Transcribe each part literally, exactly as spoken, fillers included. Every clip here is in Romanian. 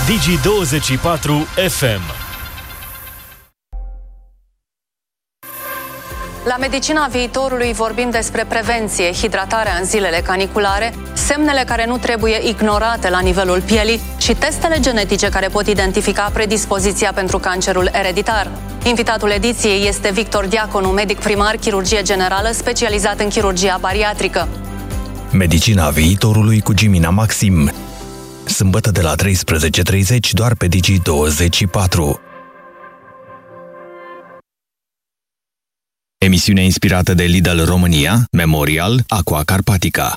Digi douăzeci și patru F M. La Medicina Viitorului vorbim despre prevenție, hidratarea în zilele caniculare, semnele care nu trebuie ignorate la nivelul pielii și testele genetice care pot identifica predispoziția pentru cancerul ereditar. Invitatul ediției este Victor Diaconu, medic primar, chirurgie generală, specializat în chirurgia bariatrică. Medicina Viitorului cu Gimina Maxim. Sâmbătă de la treisprezece și treizeci doar pe Digi douăzeci și patru. Emisiune inspirată de Lidl România, Memorial, Aqua Carpatica.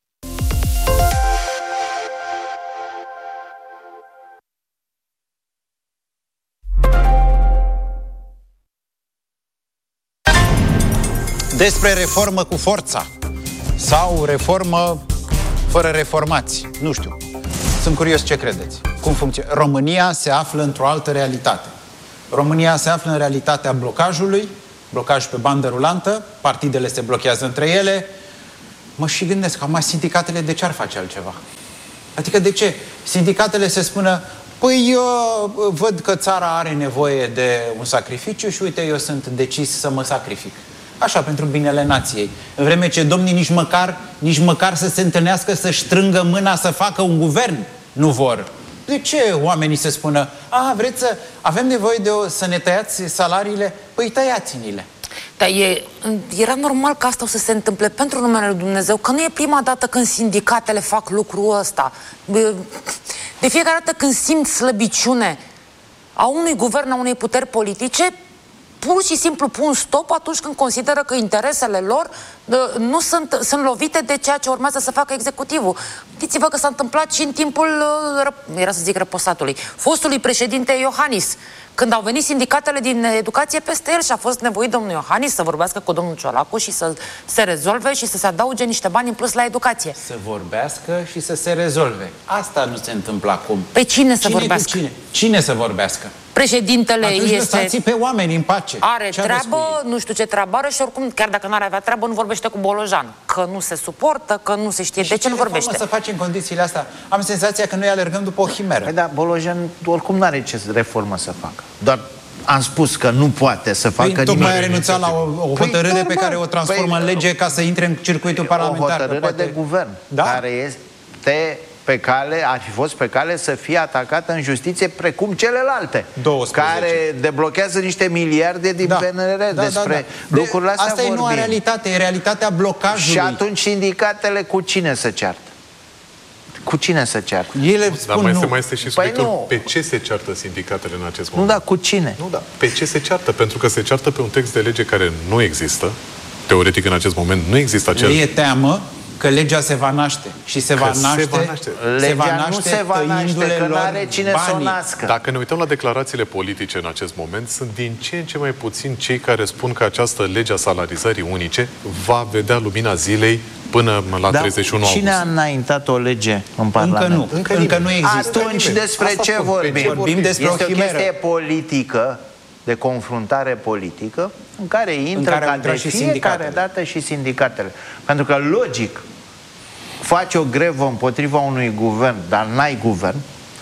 Despre reformă cu forța sau reformă fără reformați, nu știu. Sunt curios ce credeți. Cum funcționează? România se află într-o altă realitate. România se află în realitatea blocajului, blocaj pe bandă rulantă, partidele se blochează între ele. Mă și gândesc, acum sindicatele de ce ar face altceva? Adică de ce? Sindicatele se spună, păi eu văd că țara are nevoie de un sacrificiu și uite, eu sunt decis să mă sacrific. Așa, pentru binele nației. În vreme ce domnii nici măcar, nici măcar să se întâlnească, să strângă mâna să facă un guvern, nu vor. De ce oamenii se spună, a, vreți să avem nevoie de o, să ne tăiați salariile? Păi tăiați-ni-le. Dar e, era normal că asta o să se întâmple pentru numele lui Dumnezeu, că nu e prima dată când sindicatele fac lucrul ăsta. De fiecare dată când simt slăbiciune a unui guvern, a unei puteri politice, pur și simplu pun stop atunci când consideră că interesele lor nu sunt, sunt lovite de ceea ce urmează să facă executivul. Gândiți-vă că s-a întâmplat și în timpul, era să zic răposatului, fostului președinte Iohannis, când au venit sindicatele din educație peste el și a fost nevoit domnul Iohannis să vorbească cu domnul Ciolacu și să se rezolve și să se adauge niște bani în plus la educație. Să vorbească și să se rezolve. Asta nu se întâmplă acum. Pe cine să cine vorbească? Cine? Cine să vorbească? Președintele Atunci este... lăsați pe oameni în pace. Are ce treabă, nu știu ce treabă are și oricum, chiar dacă n-ar avea treabă, nu vorbește cu Bolojan. Că nu se suportă, că nu se știe și de ce nu vorbește. să face în condițiile astea? Am senzația că noi alergăm după o chimeră. Păi da, Bolojan oricum n-are ce reformă să facă. Doar am spus că nu poate să facă păi, nimic. tocmai a renunțat la o, o hotărâre păi, pe care o transformă păi, în lege ca să intre în circuitul parlamentar. O hotărâre poate... de guvern, da? Care este pe cale, ar fi fost pe cale să fie atacată în justiție precum celelalte, douăsprezece care deblochează niște miliarde din da. P N R R. Da, despre da, da. lucrurile astea asta vorbim. E noua realitate, e realitatea blocajului. Și atunci sindicatele cu cine se ceartă? Cu cine se ceartă? Ele spun Dar mai nu. este, mai este și subiectul păi pe ce se ceartă sindicatele în acest moment. Nu, da, cu cine? Nu, da, pe ce se ceartă? Pentru că se ceartă pe un text de lege care nu există. Teoretic, în acest moment, nu există acel... Le e teamă că legea se va naște. Și se va naște, se va naște. Legea se va naște nu se va naște, că n-are cine banii. să o nască. Dacă ne uităm la declarațiile politice în acest moment, sunt din ce în ce mai puțini cei care spun că această lege a salarizării unice va vedea lumina zilei până la da, treizeci și unu august. Cine a înaintat o lege în Parlament? Încă nu. Încă, încă nu există. Atunci despre Asta ce spun, vorbim? ce vorbim despre este o, o chestie politică, de confruntare politică, în care intră în care ca de fiecare dată și sindicatele. Pentru că, logic, faci o grevă împotriva unui guvern, dar n-ai guvern,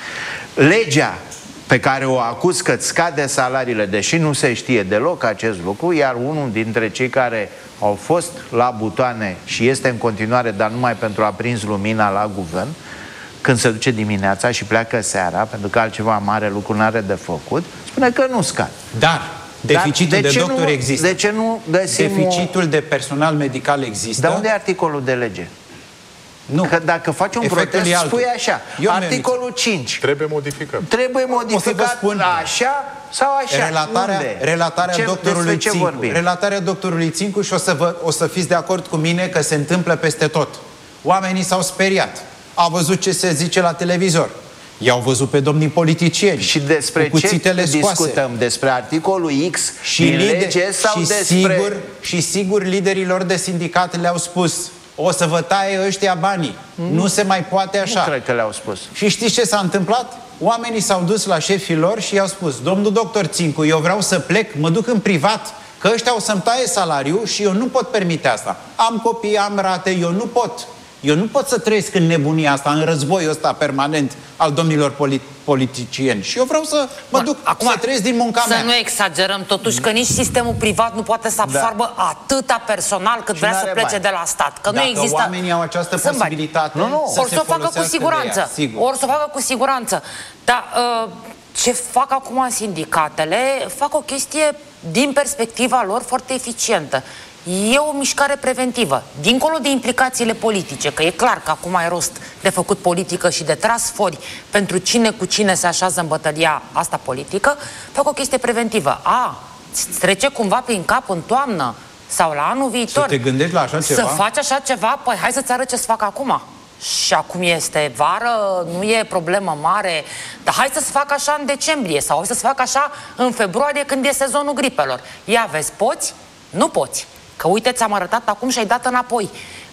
legea pe care o acuz că îți scade salariile, deși nu se știe deloc acest lucru, iar unul dintre cei care au fost la butoane și este în continuare, dar numai pentru a prins lumina la guvern, când se duce dimineața și pleacă seara, pentru că altceva mare lucru n-are de făcut, spune că nu scade. Dar deficitul Dar de, de doctori nu, există. De ce nu găsim Deficitul o... de personal medical există. Dar unde e articolul de lege? Nu. Că dacă faci un Efectul protest, spui așa, Eu articolul cinci. Trebuie modificat. Trebuie modificat spun, așa sau așa. Relatarea, unde? relatarea ce, doctorului ce Țincu. vorbim? Relatarea doctorului Țincu și o să, vă, o să fiți de acord cu mine că se întâmplă peste tot. Oamenii s-au speriat. Au văzut ce se zice la televizor. I-au văzut pe domnii politicieni. Și despre ce discutăm? Despre articolul X și din lider, lege sau și despre... Sigur, și sigur liderilor de sindicate le-au spus: o să vă taie ăștia banii. Mm. Nu se mai poate așa. Nu cred că le-au spus. Și știți ce s-a întâmplat? Oamenii s-au dus la șefii lor și i-au spus: domnul doctor Țincu, eu vreau să plec, mă duc în privat, că ăștia o să-mi taie salariul și eu nu pot permite asta. Am copii, am rate, eu nu pot. Eu nu pot să trăiesc în nebunia asta, în războiul ăsta permanent al domnilor polit- politicieni. Și eu vreau să mă Bun, duc, acum, să trăiesc din munca să mea. Să nu exagerăm, totuși, că nici sistemul privat nu poate să absorbă da. atâta personal cât și vrea să plece bani. de la stat. Că Dacă nu există... oamenii au această posibilitate, nu, nu. Or să o facă cu siguranță. Ea, Or să o facă cu siguranță. Dar uh, ce fac acum sindicatele, fac o chestie din perspectiva lor foarte eficientă. E o mișcare preventivă, dincolo de implicațiile politice, că e clar că acum ai rost de făcut politică și de tras fori pentru cine cu cine se așează în bătălia asta politică, fac o chestie preventivă. A, îți trece cumva prin cap în toamnă sau la anul viitor. Să te gândești la așa ceva? Să faci așa ceva? Păi hai să-ți arăt ce să fac acum. Și acum este vară, nu e problemă mare, dar hai să se facă așa în decembrie sau hai să se facă așa în februarie când e sezonul gripelor. Ia vezi, poți? Nu poți. Că uite, ți-am arătat acum și ai dat înapoi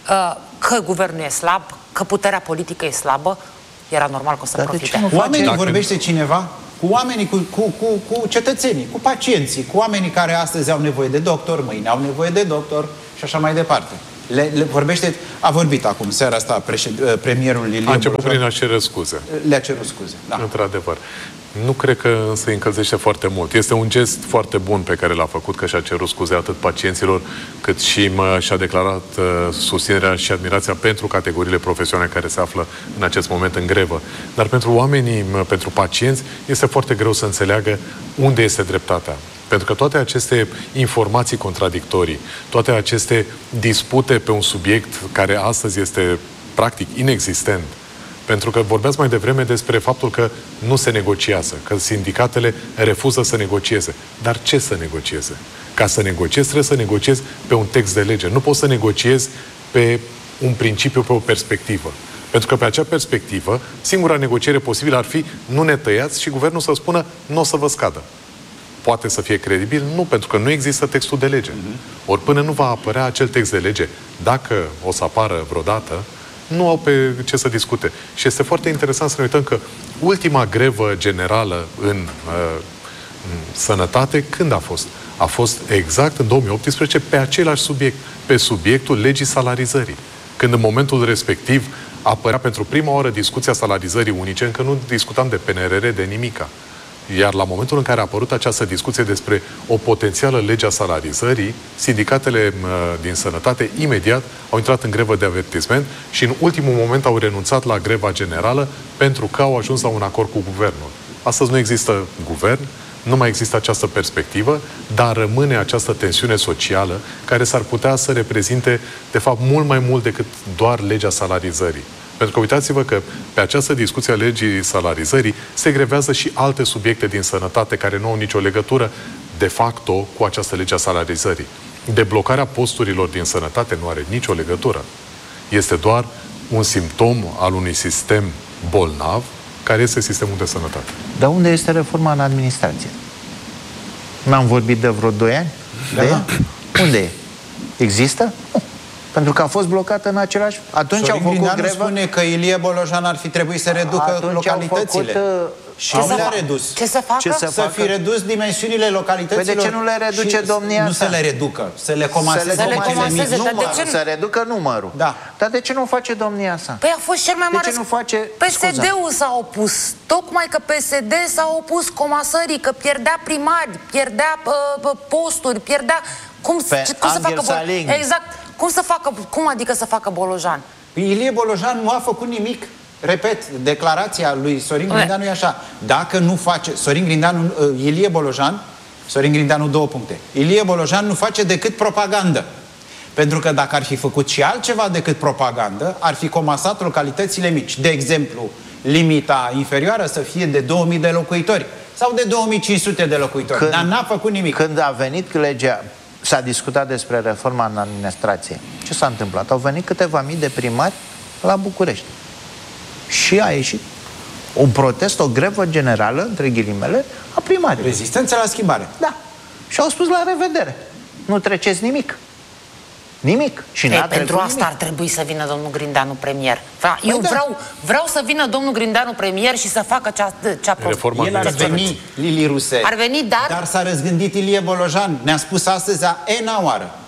că guvernul e slab, că puterea politică e slabă, era normal că o să profite. Cu oamenii vorbește cineva? Cu oamenii, cu, cu, cu, cu cetățenii, cu pacienții, cu oamenii care astăzi au nevoie de doctor, mâine au nevoie de doctor și așa mai departe. Le, le vorbește, a vorbit acum seara asta președ, premierul Ilie A început prin a cere scuze. Le-a cerut scuze, da. Într-adevăr. Nu cred că însă încălzește foarte mult. Este un gest foarte bun pe care l-a făcut, că și-a cerut scuze atât pacienților, cât și mă, și-a declarat uh, susținerea și admirația pentru categoriile profesionale care se află în acest moment în grevă. Dar pentru oamenii, mă, pentru pacienți, este foarte greu să înțeleagă unde este dreptatea. Pentru că toate aceste informații contradictorii, toate aceste dispute pe un subiect care astăzi este practic inexistent, pentru că vorbeați mai devreme despre faptul că nu se negociază, că sindicatele refuză să negocieze. Dar ce să negocieze? Ca să negociezi, trebuie să negociezi pe un text de lege. Nu poți să negociezi pe un principiu, pe o perspectivă. Pentru că pe acea perspectivă, singura negociere posibilă ar fi nu ne tăiați și guvernul să spună nu o să vă scadă. Poate să fie credibil? Nu, pentru că nu există textul de lege. Uh-huh. Ori până nu va apărea acel text de lege, dacă o să apară vreodată, nu au pe ce să discute. Și este foarte interesant să ne uităm că ultima grevă generală în, uh, în sănătate, când a fost? A fost exact în două mii optsprezece pe același subiect, pe subiectul legii salarizării. Când în momentul respectiv apărea pentru prima oară discuția salarizării unice, încă nu discutam de P N R R, de nimica. Iar la momentul în care a apărut această discuție despre o potențială lege a salarizării, sindicatele uh, din sănătate imediat au intrat în grevă de avertisment și în ultimul moment au renunțat la greva generală pentru că au ajuns la un acord cu guvernul. Astăzi nu există guvern, nu mai există această perspectivă, dar rămâne această tensiune socială care s-ar putea să reprezinte, de fapt, mult mai mult decât doar legea salarizării. Pentru că uitați-vă că pe această discuție a legii salarizării se grevează și alte subiecte din sănătate care nu au nicio legătură de facto cu această lege a salarizării. Deblocarea posturilor din sănătate nu are nicio legătură. Este doar un simptom al unui sistem bolnav care este sistemul de sănătate. Dar unde este reforma în administrație? N-am vorbit de vreo doi ani? Da. De ea? Unde e? Există? Nu. Pentru că a fost blocată în același... Atunci Sorin au făcut Grindeanu grevă... spune că Ilie Bolojan ar fi trebuit să reducă Atunci localitățile. Făcut, și nu le-a redus. Ce să facă? Ce să, să facă? fi redus dimensiunile localităților. Păi de ce nu le reduce domnia Nu asta? să le reducă, să le comaseze. Să le comaseze, dar număr, de ce nu? să reducă numărul. Da. Dar de ce nu face domnia asta? Păi a fost cel mai de mare... ce nu face... P S D-ul s-a opus. Tocmai că P S D s-a opus comasării, că pierdea primari, pierdea uh, posturi, pierdea... Cum, ce, cum să facă... Saling. Exact. Cum să facă... Cum adică să facă Bolojan? Ilie Bolojan nu a făcut nimic. Repet, declarația lui Sorin Grindeanu e așa. Dacă nu face... Sorin Grindeanu... Uh, Ilie Bolojan... Sorin Grindeanu, două puncte. Ilie Bolojan nu face decât propagandă. Pentru că dacă ar fi făcut și altceva decât propagandă, ar fi comasat localitățile mici. De exemplu, limita inferioară să fie de două mii de locuitori sau de două mii cinci sute de locuitori. Când, dar n-a făcut nimic. Când a venit legea, s-a discutat despre reforma în administrație. Ce s-a întâmplat? Au venit câteva mii de primari la București. Și a ieșit un protest, o grevă generală, între ghilimele, a primarilor. Rezistență la schimbare. Da. Și au spus la revedere. Nu treceți nimic. Nimic. Și Ei, pentru asta nimic. ar trebui să vină domnul Grindeanu premier. Eu da. vreau, vreau să vină domnul Grindeanu premier și să facă cea, cea reforma. El ar veni, Lili Rusel. Ar veni, dar... Dar s-a răzgândit Ilie Bolojan. Ne-a spus astăzi a ena oară.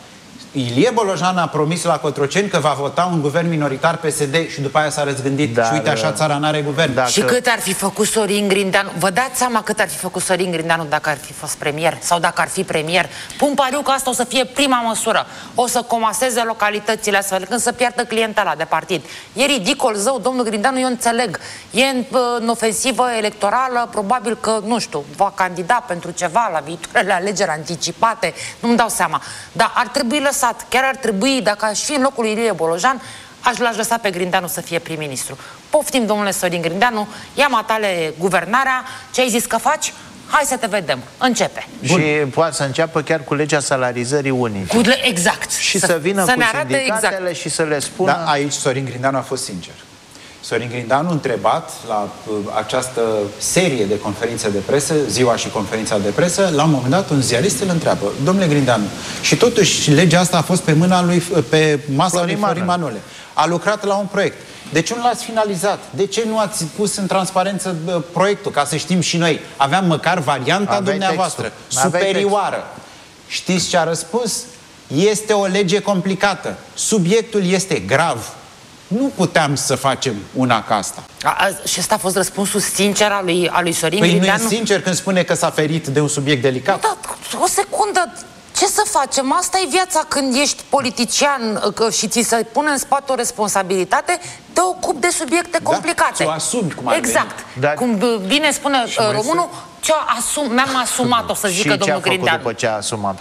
Ilie Bolojan a promis la Cotroceni că va vota un guvern minoritar P S D și după aia s-a răzgândit. Dar, și uite, așa țara n-are guvern. Dacă... Și cât ar fi făcut Sorin Grindeanu? Vă dați seama cât ar fi făcut Sorin Grindeanu dacă ar fi fost premier? Sau dacă ar fi premier? Pun pariu că asta o să fie prima măsură. O să comaseze localitățile astfel când să piardă clientela de partid. E ridicol, zău, domnul Grindeanu, eu înțeleg. E în, în ofensivă electorală, probabil că, nu știu, va candida pentru ceva la viitoarele alegeri anticipate, nu-mi dau seama. Dar ar trebui lăsat. Chiar ar trebui, dacă aș fi în locul lui Ilie Bolojan, aș l-aș lăsa pe Grindeanu să fie prim-ministru. Poftim, domnule Sorin Grindeanu, ia matale guvernarea, ce ai zis că faci? Hai să te vedem. Începe. Bun. Și poate să înceapă chiar cu legea salarizării unice. Cu le... Exact. Și să, să vină să cu sindicatele exact. Și să le spună... Da, aici Sorin Grindeanu a fost sincer. Sorin Grindeanu, întrebat la uh, această serie de conferințe de presă, ziua și conferința de presă, la un moment dat un ziarist îl întreabă: domnule Grindeanu, și totuși legea asta a fost pe mâna lui, pe masa Florin lui Florin Manole. A lucrat la un proiect. De ce nu l-ați finalizat? De ce nu ați pus în transparență uh, proiectul? Ca să știm și noi. Aveam măcar varianta Aveai dumneavoastră, textul. superioară. Știți ce a răspuns? Este o lege complicată. Subiectul este grav. Nu puteam să facem una ca asta. A, a, și ăsta a fost răspunsul sincer al lui, al lui Sorin Păi Grindeanu? nu e sincer când spune că s-a ferit de un subiect delicat? Da, o secundă. Ce să facem? Asta e viața când ești politician și ți se pune în spate o responsabilitate, te ocupi de subiecte complicate. Da, ți-o asumi, cum ar Exact. Dar... Cum bine spune românul, ce asum, mi-am asumat, o să zică domnul Grindeanu. Și ce a făcut după ce a asumat?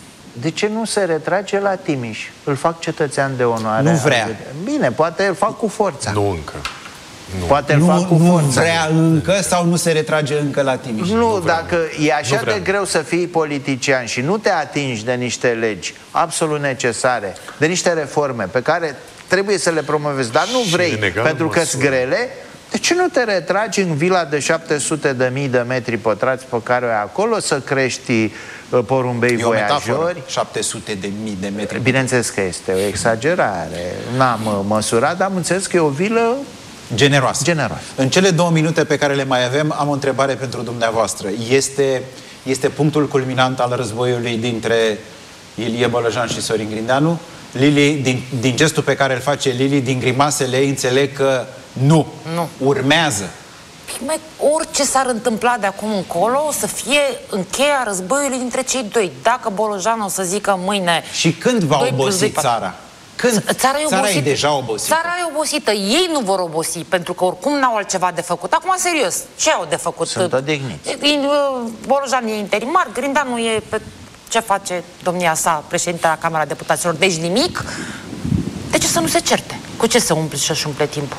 De ce nu se retrage la Timiș? Îl fac cetățean de onoare. Nu vrea. Bine, poate îl fac cu forța. Nu încă. Nu. Poate îl nu, fac cu nu forța. vrea încă sau nu se retrage încă la Timiș? Nu, nu dacă e așa de greu să fii politician și nu te atingi de niște legi absolut necesare, de niște reforme pe care trebuie să le promovezi, dar nu vrei pentru că sunt grele, de ce nu te retragi în vila de șapte sute de mii de metri pătrați pe care o ai acolo, să crești porumbei voiajori? șapte sute de mii de metri. Bineînțeles că este o exagerare. N-am măsurat, dar am înțeles că e o vilă generoasă. generoasă. În cele două minute pe care le mai avem, am o întrebare pentru dumneavoastră. Este, este punctul culminant al războiului dintre Ilie Bolojan și Sorin Grindeanu? Lili, din, din gestul pe care îl face Lili, din grimasele ei, înțeleg că nu. Nu. Urmează. Mai, orice s-ar întâmpla de acum încolo, o să fie încheia războiului dintre cei doi. Dacă Bolojan o să zică mâine... Și când va obosi țara? Când? Țara e, țara e deja obosită. Țara e obosită. Ei nu vor obosi, pentru că oricum n-au altceva de făcut. Acum, serios, ce au de făcut? Sunt odihniți. Bolojan e interimar, Grindeanu e pe... Ce face domnia sa, președinte la Camera Deputaților? Deci nimic. De ce să nu se certe? Cu ce se umple și-și umple timpul?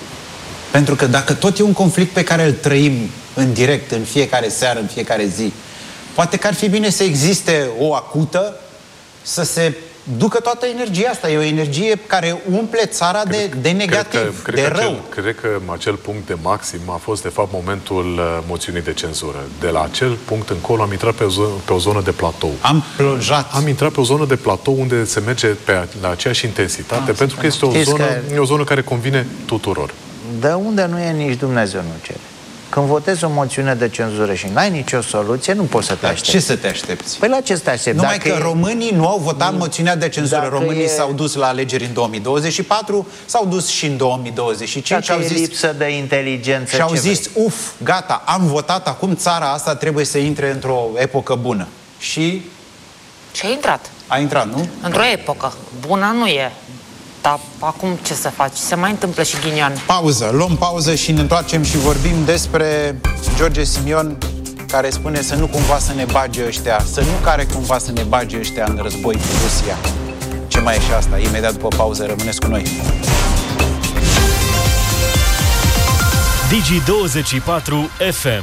Pentru că dacă tot e un conflict pe care îl trăim în direct, în fiecare seară, în fiecare zi, poate că ar fi bine să existe o acută, să se ducă toată energia asta. E o energie care umple țara cred, de, de negativ, cred că, cred de că rău. Acel, cred că acel punct de maxim a fost, de fapt, momentul uh, moțiunii de cenzură. De la acel punct încolo am intrat pe o, zonă, pe o zonă de platou. Am plonjat. Am intrat pe o zonă de platou unde se merge pe la aceeași intensitate, ah, pentru că este o zonă, că... e o zonă care convine tuturor. De unde nu e, nici Dumnezeu nu cere. Când votezi o moțiune de cenzură și n-ai nicio soluție, nu poți să te aștepți. Ce să te aștepți? Păi la ce să te aștepți? Numai că e... românii nu au votat moțiunea de cenzură. Dacă românii e... s-au dus la alegeri în două mii douăzeci și patru, s-au dus și în două mii douăzeci și cinci. Dacă au zis... e lipsă de inteligență, și au zis, vrei? uf, gata, am votat, acum țara asta trebuie să intre într-o epocă bună. Și... Și a intrat. A intrat, nu? Într-o epocă. Bună nu e. Dar acum ce să faci? Se mai întâmplă și ghinioane. Pauză, luăm pauză și ne întoarcem și vorbim despre George Simion, care spune să nu cumva să ne bage ăștia, să nu care cumva să ne bage ăștia în război cu Rusia. Ce mai e și asta? Imediat după pauză, rămâneți cu noi. Digi douăzeci și patru F M.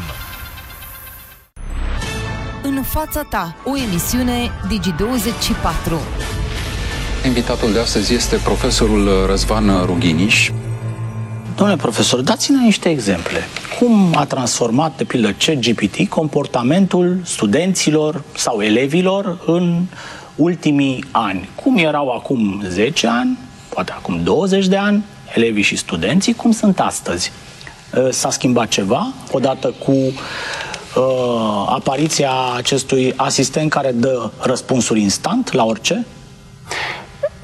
În fața ta, o emisiune Digi douăzeci și patru. Invitatul de astăzi este profesorul Răzvan Rughiniș. Domnule profesor, dați-ne niște exemple. Cum a transformat, de pildă, ChatGPT comportamentul studenților sau elevilor în ultimii ani? Cum erau acum zece ani, poate acum douăzeci de ani, elevii și studenții, cum sunt astăzi? S-a schimbat ceva odată cu uh, apariția acestui asistent care dă răspunsuri instant la orice?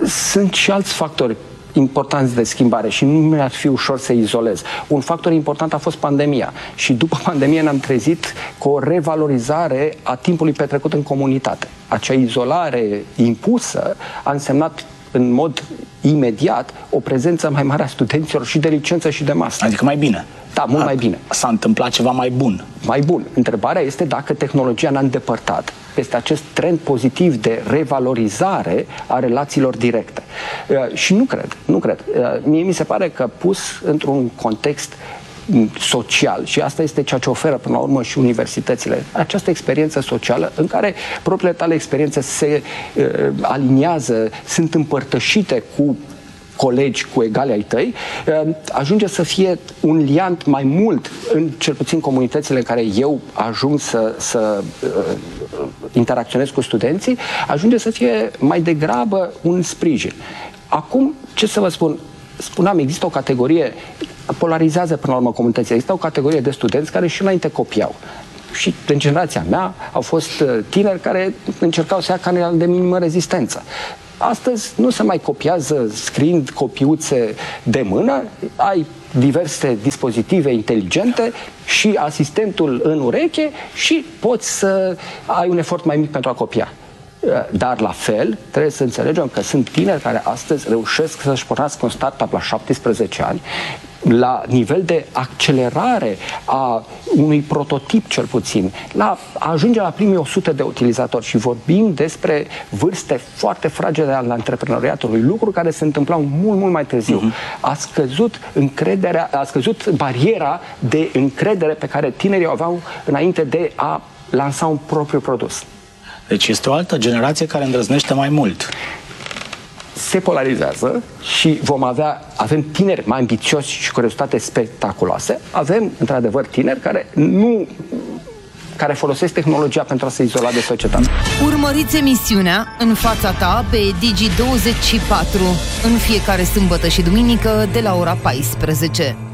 Sunt și alți factori importanți de schimbare și nu mi-ar fi ușor să izolez. Un factor important a fost pandemia și după pandemie ne-am trezit cu o revalorizare a timpului petrecut în comunitate. Acea izolare impusă a însemnat în mod imediat o prezență mai mare a studenților și de licență și de master. Adică mai bine. Da, mult a, mai bine. S-a întâmplat ceva mai bun. Mai bun. Întrebarea este dacă tehnologia ne-a îndepărtat peste acest trend pozitiv de revalorizare a relațiilor directe. Uh, și nu cred, nu cred. Uh, mie mi se pare că pus într-un context social, și asta este ceea ce oferă până la urmă și universitățile, această experiență socială în care propriile tale experiențe se uh, aliniază, sunt împărtășite cu colegi, cu egali ai tăi, ajunge să fie un liant mai mult, în cel puțin comunitățile în care eu ajung să, să uh, interacționez cu studenții, ajunge să fie mai degrabă un sprijin. Acum, ce să vă spun? Spuneam, există o categorie, polarizează până la urmă comunitățile, există o categorie de studenți care și înainte copiau. Și în generația mea au fost tineri care încercau să ia canale de minimă rezistență. Astăzi nu se mai copiază scriind copiuțe de mână, ai diverse dispozitive inteligente și asistentul în ureche și poți să ai un efort mai mic pentru a copia. Dar la fel, trebuie să înțelegem că sunt tineri care astăzi reușesc să-și pornească un startup la șaptesprezece ani, la nivel de accelerare a unui prototip cel puțin, la a ajunge la primii o sută de utilizatori și vorbim despre vârste foarte fragile ale antreprenoriatului, lucruri care se întâmplau mult, mult mai târziu. Uh-huh. A scăzut încrederea, a scăzut bariera de încredere pe care tinerii o aveau înainte de a lansa un propriu produs. Deci este o altă generație care îndrăznește mai mult. Se polarizează și vom avea, avem tineri mai ambițioși și cu rezultate spectaculoase. Avem, într-adevăr, tineri care nu care folosesc tehnologia pentru a se izola de societate. Urmăriți emisiunea În fața ta pe Digi douăzeci și patru în fiecare sâmbătă și duminică de la ora paisprezece.